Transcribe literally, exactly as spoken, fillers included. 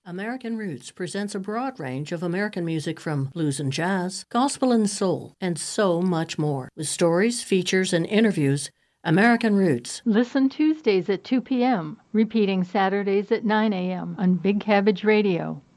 American Roots presents a broad range of American music from blues and jazz, gospel and soul, and so much more. With stories, features, and interviews, American Roots. Listen Tuesdays at two p.m., repeating Saturdays at nine a.m. on Big Cabbage Radio.